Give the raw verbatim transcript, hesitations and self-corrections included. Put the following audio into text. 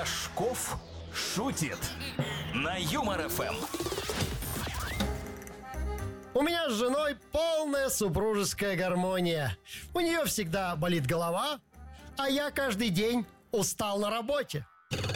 Рожков шутит на Юмор ФМ. У меня с женой полная супружеская гармония. У нее всегда болит голова, а я каждый день устал на работе.